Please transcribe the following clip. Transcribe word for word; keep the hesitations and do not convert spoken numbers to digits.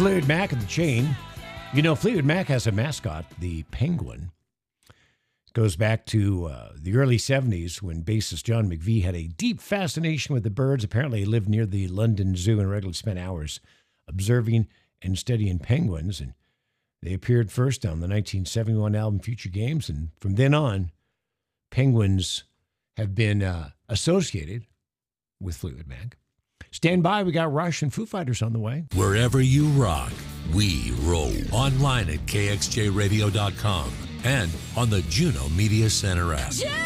Fleetwood Mac and the Chain. You know, Fleetwood Mac has a mascot, the penguin. It goes back to uh, the early seventies when bassist John McVie had a deep fascination with the birds. Apparently, he lived near the London Zoo and regularly spent hours observing and studying penguins. And they appeared first on the nineteen seventy-one album Future Games. And from then on, penguins have been uh, associated with Fleetwood Mac. Stand by. We got Rush and Foo Fighters on the way. Wherever you rock, we roll. Online at K X J radio dot com and on the Juno Media Center app.